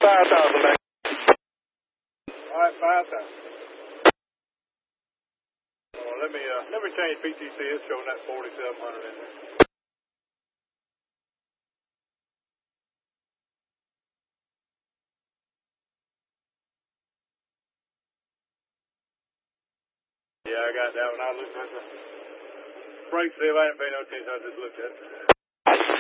5,000 back. All right, 5,000. Let me change PTC. It's showing that 4,700 in there. Yeah, I got that one. I looked at the brake seal. I didn't pay no attention. I just looked at it.